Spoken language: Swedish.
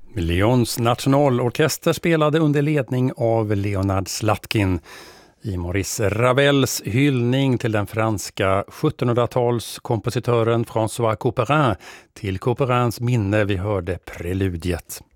Lyons nationalorkester spelade under ledning av Leonard Slatkin i Maurice Ravels hyllning till den franska 1700-talskompositören François Couperin. Till Couperins minne vi hörde preludiet.